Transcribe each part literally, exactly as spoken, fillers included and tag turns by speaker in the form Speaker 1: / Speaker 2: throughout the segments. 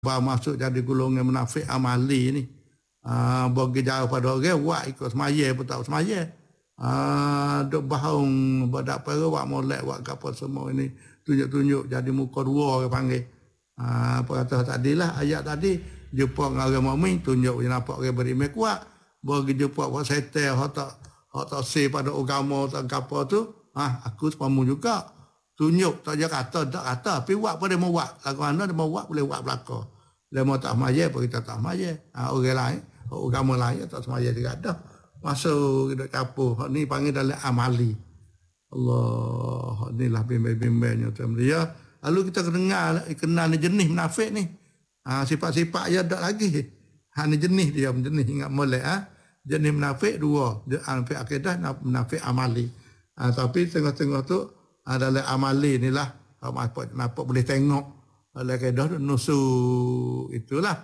Speaker 1: masuk jadi golongan munafik amali ni. Ah, bagi jauh pada orang buat ikut semaya pun tak semaya. Ah, dok bahaung badak para buat molek buat apa semua ini tunjuk-tunjuk jadi muka dua orang panggil. Ah, apa kata tadilah ayat tadi jumpa dengan orang mukmin tunjuk je nampak orang beriman kuat. Bagi jumpa buat setan hak tak hak tak say pada agama tak apa tu, ah aku sepamu juga. Tunjuk tak je kata tak kata tapi buat apa dia mau buat. Lagu mana dia mau buat boleh buat belaka. Dia mau tak semaya apa kita tak semaya. Ah, orang lain agama lain tak semaya juga dah. Masuk kita capur. Hak ni panggil dalam amali. Allah, inilah bimbang-bimbangnya tuan dia. Lalu kita kenal kenal ni jenis munafik ni. Ha, sifat-sifat dia tak lagi. Ha ni jenis dia, jenis ingat molek ah. Ha? Jenis munafik dua, dia munafik akidah, munafik amali. Ha, tapi tengah-tengah tu adalah amali inilah apa nampak boleh tengok dalam akidah nusuk itulah.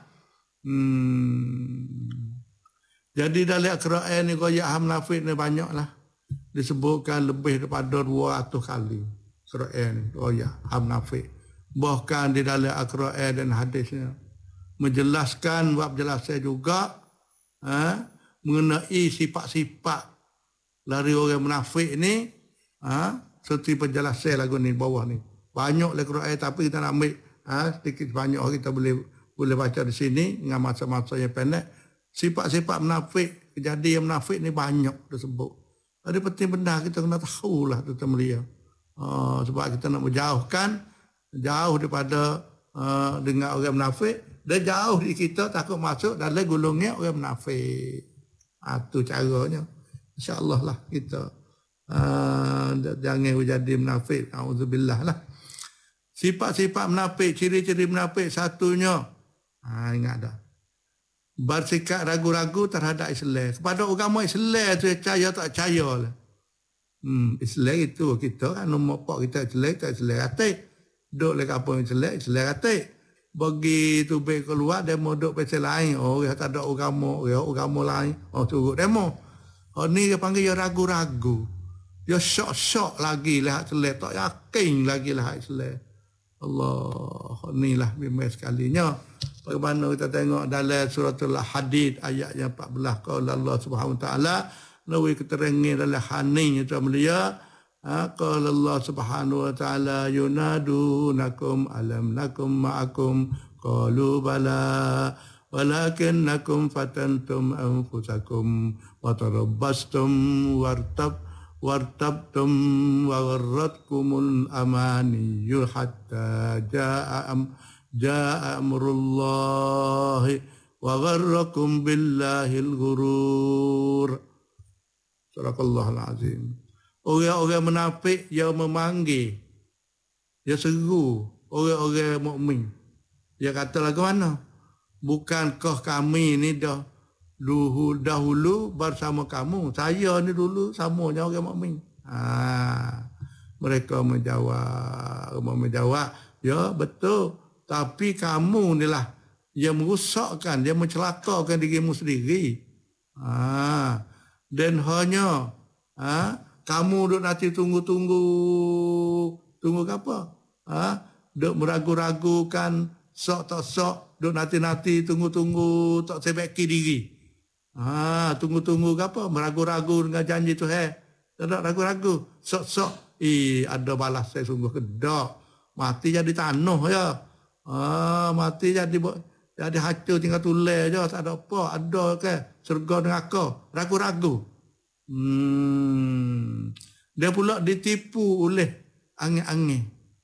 Speaker 1: Hmm. Jadi dalam Al-Quran ni ayat munafik ni banyaklah. Disebutkan lebih daripada dua ratus kali. Quran ni ayat munafik. Bahkan di dalam Al-Quran dan hadisnya menjelaskan buat penjelasan juga ha, mengenai sifat-sifat dari orang munafik ni ha, seperti penjelasan lagu ni bawah ni. Banyak dalam Quran tapi kita nak ambil ha, sedikit banyak kita boleh boleh baca di sini dengan masa-masa yang pendek. Sifat-sifat munafik, kejadian munafik ni banyak disebut. Jadi penting benda kita kena tahulah tuan mulia. Uh, sebab kita nak menjauhkan jauh daripada uh, dengan orang munafik, dan jauh di kita takut masuk dalam golongan orang munafik. Itu uh, caranya. InsyaAllah lah kita uh, jangan jadi munafik. Auzubillah lah. Sifat-sifat munafik, ciri-ciri munafik satunya, uh, ingat dah. Bersikap ragu-ragu terhadap Islam. Kepada agama Islam tu percaya tak percaya lah. Hmm, Islam itu kita kan nombor pak kita Islam tak Islam atik. Duk lek apa Islam Islam atik. Bagi tu baik keluar demo duk pasal lain. Oh dia tak ada agama, dia agama lain. Oh turut demo. Oh ni dia panggil dia ragu-ragu. Dia syok-syok lagi lah Islam tak yakin lagi lah Islam. Allah, inilah bimbang sekalinya. Bagaimana kita tengok dalam suratul Hadid ayat yang empat belas qala Allah Subhanahu wa taala nawi keterangan dalam hanin itu mulia qala Allah Subhanahu wa taala yunadunakum alam nakum ma'akum qalu bala walakinnakum fatantum anfusakum wa tarabbastum wartab wartabtum wa gharratkumul amaniyyu hatta jaa jaa amrullahi wa gharrakum billahil ghurur. Surahallahul azim. Orang-orang munafik yang memanggil, dia seru orang-orang mukmin. Dia kata lagu mana? Bukankah kami ni dah dahulu, dahulu bersama kamu? Saya ni dulu sama dengan orang mukmin. Ha, mereka menjawab, mereka menjawab, ya betul. Tapi kamu ni lah yang merusakkan, yang mencelakakan dirimu sendiri. Ha. Dan hanya ha, kamu duk nanti tunggu-tunggu, tunggu apa? Ha? Duk meragu-ragukan, sok tak sok, duk nanti-nanti tunggu-tunggu, tak sebeki diri. Ha, tunggu-tunggu apa? Meragu-ragu dengan janji Tuhan. Tak ada ragu-ragu, sok-sok. Eh, ada balas saya sungguh kedak. Mati jadi tanah ya. Ah, mati jadi jadi hancur tinggal tulang je, tak ada apa, ada ke surga neraka, ragu-ragu. Hmm. Dia pula ditipu oleh angin-angin.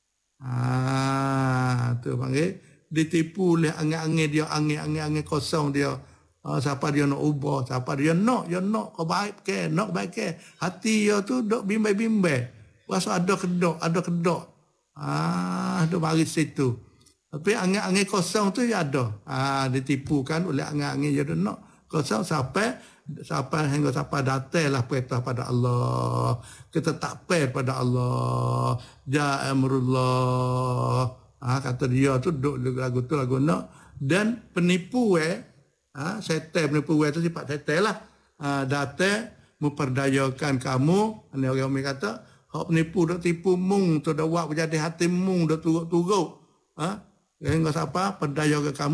Speaker 1: Ah, tu panggil ditipu oleh angin-angin dia, angin-angin kosong dia. Ah, siapa dia nak ubah, siapa dia nak, dia nak kau baik ke, nak baik ke. Hati dia tu dok bimbang-bimbang. Rasa ada kedok, ada kedok. Ah, dok mari situ. Tapi angin-angin kosong tu ya ada. Ha, ditipukan oleh angin-angin yang nak kosong sampai sampai hingga sampai datanglah perintah pada Allah. Kita tak pay pada Allah. Ja amrullah. Ha, kata dia tu duduk lagu tu lagu nak. Dan penipu eh, ha, setan penipu eh tu sifat setan lah. Ha, datang memperdayakan kamu. Ini orang kata, hak penipu dok tipu mung tu dak buat jadi hati mung dak turut-turut. Ha? Dengan siapa? Perdaya ke kamu